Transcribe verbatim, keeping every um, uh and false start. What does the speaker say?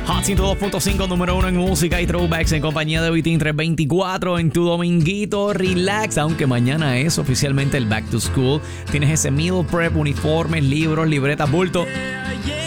Hot ciento dos punto cinco, número uno en música y throwbacks en compañía de Vitín trescientos veinticuatro en tu dominguito relax. Aunque mañana es oficialmente el back to school. Tienes ese meal prep, uniformes, libros, libretas, bulto.